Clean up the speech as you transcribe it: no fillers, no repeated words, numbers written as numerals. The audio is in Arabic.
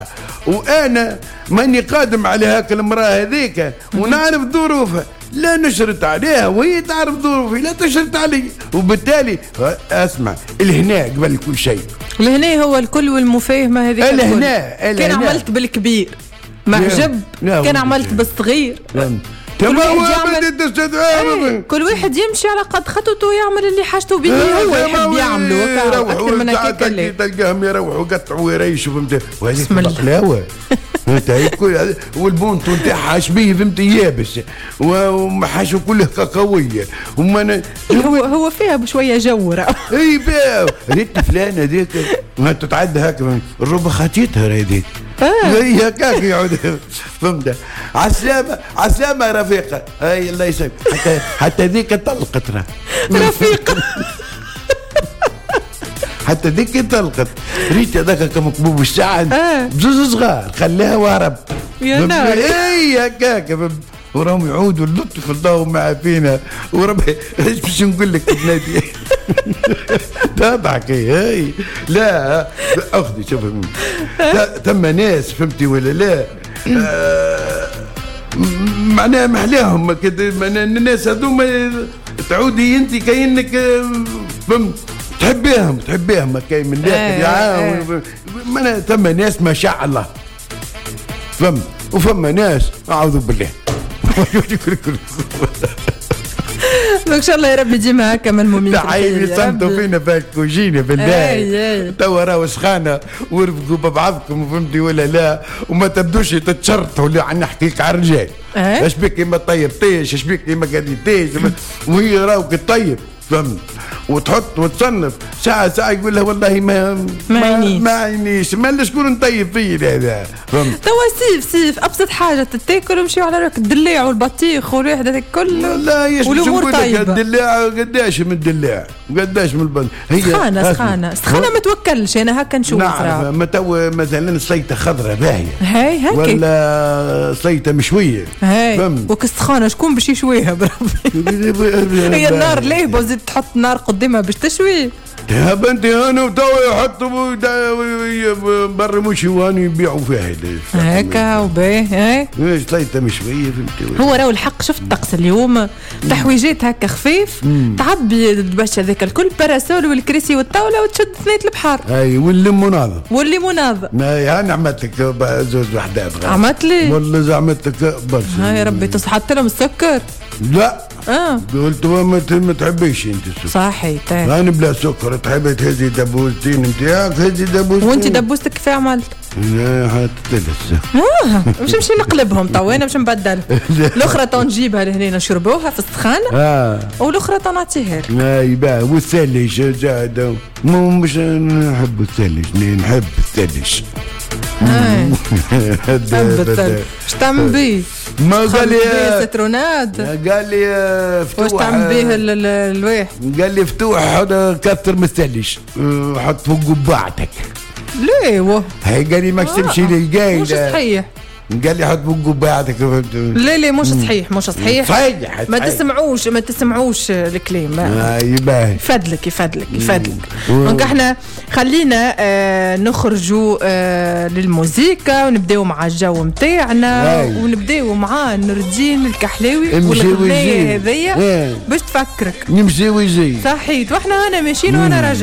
وانا ماني قادم على هاك المراه هذيك ونعرف ظروفها، لا نشرت عليها وهي تعرف ظروفي لا تشرت علي، وبالتالي اسمع الهنا قبل كل شيء. الهنا هو الكل والمفاهمه هذيك الهنا كان عملت بالكبير معجب، كان عملت بالصغير. كل واحد يمشي على قد خطته ويعمل اللي حاجته به هو يحب يعمله اكثر من هكاك. تلقاهم يروحوا يقطعوا ويريشوا فهمت، وهذه بقلاوه والبونتو نتاعها شبيه فهمت يابس ومحاشو كله كاكاويه هو فيها بشويه جوره. اي فيها ريت فلانه هذيك ما تتعدى هكا الربع خاتيتها هذيك هي هكاك يعود فهمت. عسلامه عسلامه رفيقه هاي الله يسلمك حتى ذيك طلقت رفيقه حتى ذيك طلقت ريت هذاك كمكبوب الشعن بزوز صغار خلاها وهرب يا نار. اي هكاك وراهم يعودوا اللطف الله مع فينا وربي ايش باش نقول لك بنادي تضحك هي لا اخذي شوف ثم ناس فهمتي ولا لا معناها محلاهم كده الناس هذوما تعودي انت كأنك فهمت تحبيهم كاين من ذاك ثم ناس ما شاء الله فهمت وفما ناس اعوذ بالله. ان شاء الله يا رب ديما هكا ملمومين. تعالي يصمتوا فينا في الكوجينه بالله توا راهو سخانه ورفقوا ببعضكم فهمتي ولا لا وما تبدوش تتشرطوا اللي عن نحكيك على الرجال. اش بك ما طيبتيش اش بك ما قديتيش وهي راهو طيب فهمت وتحط وتصنف ساعة يقول لها والله ما عينيش ما شكون نطيب فيه هذا فهمت. توا سيف ابسط حاجه تاكل ومشيو على راك الدلاع والبطيخ والواحد هذاك كله لا والامور طيبه. الدلاع قداش من الدلاع قداش من البطيخ هي سخانه ما توكلش انا هكا نشوف. نعرف ما تو مثلا سليطه خضراء باهيه هاي هكا ولا سليطه مشويه فهمت وك السخانه شكون باش يشويها بربي هي النار ليه بزيد تحط نار قدامها باش تشوي يا بنتي انا وتوا يحطوا برموا شوان يبيعوا فيها هكا وباهي هاي سليطه مشويه فهمتي. هو راهو الحق شفت الطقس اليوم تحويجات هكا خفيف تعبي البش هذاك الكل باراسول والكريسي والطاوله وتشد ثنيه البحر اي والليموناده انا عملت لك زوج وحدات عملت لي والله عملت لك برشا. هاي ربي تصحت لهم السكر لا قلت ما تحبيش انت السكر صحي انا بلا سكر تحبي تهزي دبوستين نتاعك هزي دبوستين وانت دبوستك كيف عملت؟ لا حطيت مش نمشي نقلبهم تو انا مش نبدل الاخرى تو نجيبها لهنا نشربوها في السخانه والاخرى تو نعطيها اي باه والثلج زاد مش نحب الثلج نحب الثلج اش تعمل بيه؟ ما قال لي ستروناد قال لي فتوح واش تعمل بيه الواحد؟ قال لي فتوح كثر من الثلج حط فوق قبعتك. ليه هي قال لي ماكش تمشي للقايد مش صحيح قال لي حط فوق قبعتك. لا مش صحيح صحيح ما تسمعوش الكلام يباهي يفدلك دونك احنا خلينا نخرجوا للموسيقى ونبداو مع الجو نتاعنا ونبداو مع نور الدين الكحلاوي والغنية هذيا باش تفكرك نمشي ويجي صحيت واحنا هنا ماشيين وانا راجع